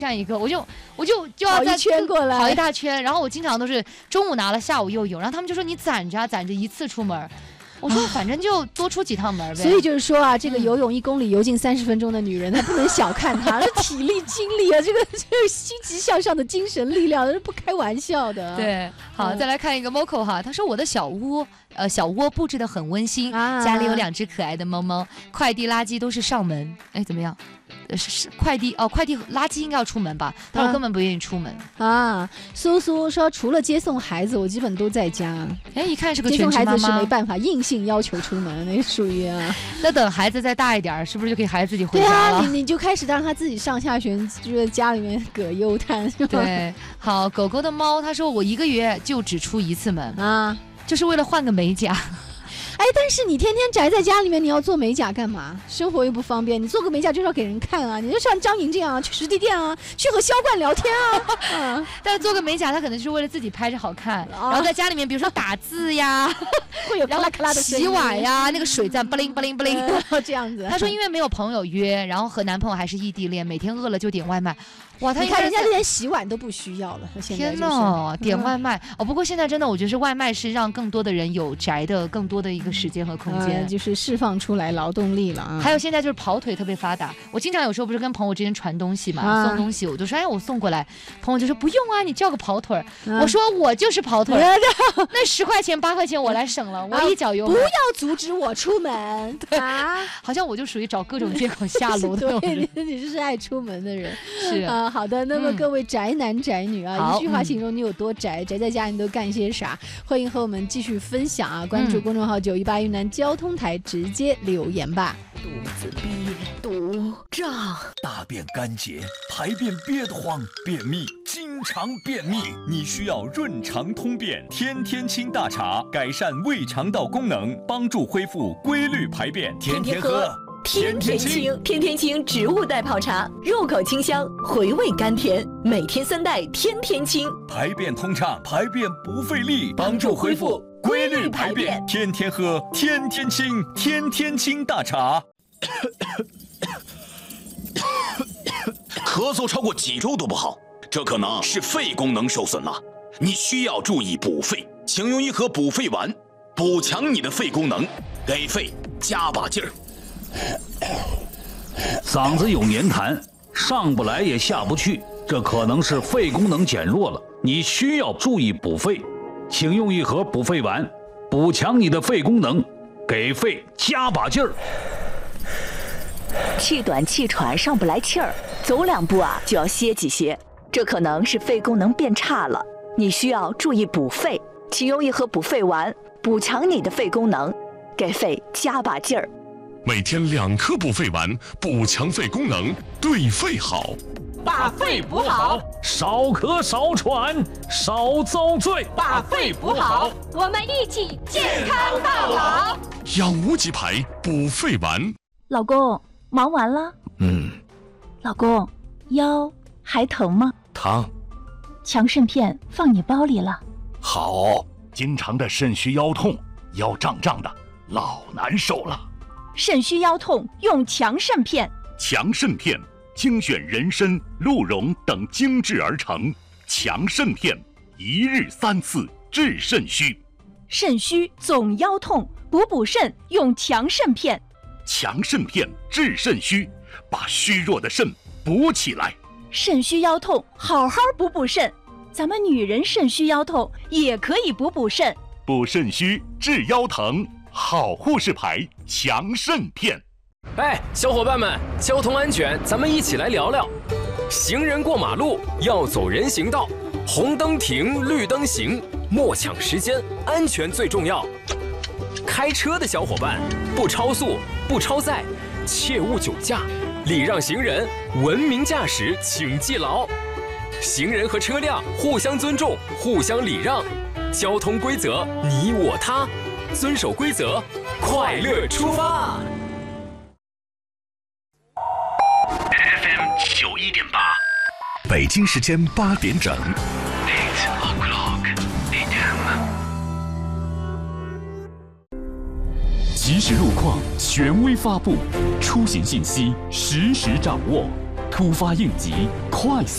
干一个，我就要跑一圈过来， 跑一大圈。然后我经常都是中午拿了，下午又有。然后他们就说你攒着一次出门。我说反正就多出几趟门呗。 所以就是说啊，这个游泳1公里游进30分钟的女人，她不能小看她，这体力、精力啊，这个积极向上的精神力量，这不开玩笑的。 对，好，再来看一个 Moco 哈，他说我的小窝布置得很温馨，家里有2只可爱的猫猫，快递垃圾都是上门，哎，怎么样？是快递垃圾应该要出门吧？他说根本不愿意出门啊。苏苏说，除了接送孩子，我基本都在家。 哎，一看是个全职妈妈。 接送孩子是没办法，硬性要求出门，那属于啊。 那等孩子再大一点，是不是就可以孩子自己回家了？ 对啊，你就开始让他自己上下学，就在家里面葛优瘫。 对，好，狗狗的猫，他说我1个月就只出1次门啊， 就是为了换个美甲。 哎，但是你天天宅在家里面，你要做美甲干嘛？生活又不方便，你做个美甲就是要给人看啊！你就像张莹这样去实体店啊，去和销冠聊天啊。 但是做个美甲，他可能就是为了自己拍着好看，然后在家里面，比如说打字呀， 会有咔啦咔啦的声音， 洗碗呀，那个水在不灵不灵不灵， 这样子。 他说因为没有朋友约，然后和男朋友还是异地恋，每天饿了就点外卖。哇， 你看人家连洗碗都不需要了，现在天哪，点外卖哦！不过现在真的，我觉得是外卖是让更多的人有宅的更多的一个时间和空间， 就是释放出来劳动力了啊。 还有现在就是跑腿特别发达，我经常有时候不是跟朋友之间传东西嘛，送东西，我就说哎我送过来，朋友就说不用啊，你叫个跑腿。我说我就是跑腿，那10块钱8块钱我来省了，我一脚油门。 不要阻止我出门， 对啊，好像我就属于找各种借口下楼的那种人。 你就是爱出门的人， 是啊。好的，那么各位宅男宅女啊，一句话形容你有多宅，宅在家你都干些啥？欢迎和我们继续分享啊！关注公众号918云南交通台，直接留言吧。 肚子憋肚胀， 大便干结，排便憋得慌，便秘，经常便秘，你需要润肠通便天天清大茶，改善胃肠道功能，帮助恢复规律排便，天天喝。 天天清，天天清植物代泡茶，入口清香，回味甘甜，每天3袋，天天清， 排便通畅，排便不费力，帮助恢复规律排便，天天喝，天天清，天天清大茶。 咳嗽超过几周都不好，这可能是肺功能受损了，你需要注意补肺，请用1盒补肺丸，补强你的肺功能，给肺加把劲儿。 嗓子有黏痰，上不来也下不去，这可能是肺功能减弱了，你需要注意补肺，请用1盒补肺丸，补强你的肺功能，给肺加把劲儿。 气短气喘上不来气儿，走2步啊就要歇几歇，这可能是肺功能变差了，你需要注意补肺，请用1盒补肺丸，补强你的肺功能，给肺加把劲儿。 每天2颗补肺丸，补强肺功能，对肺好。 把肺补好， 少咳少喘少遭罪。 把肺补好，我们一起健康到老。 养无极牌补肺丸。 老公，忙完了？老公，腰还疼吗？ 疼。 强肾片放你包里了。 好。经常的肾虚腰痛，腰胀胀的，老难受了。 肾虚腰痛用强肾片。 强肾片精选人参、鹿茸等精制而成，强肾片1日3次治肾虚。 肾虚总腰痛，补肾用强肾片。 强肾片治肾虚，把虚弱的肾补起来。 肾虚腰痛好好补肾，咱们女人肾虚腰痛也可以补肾。 补肾虚治腰疼，好护士牌强肾片。 哎，小伙伴们，交通安全咱们一起来聊聊。行人过马路要走人行道，红灯停，绿灯行，莫抢时间，安全最重要。开车的小伙伴，不超速，不超载，切勿酒驾，礼让行人，文明驾驶请记牢。行人和车辆互相尊重，互相礼让，交通规则你我他，遵守规则，快乐出发。 FM 91.8，北京时间8点整。 即时路况，权威发布，出行信息实时掌握，突发应急，快速。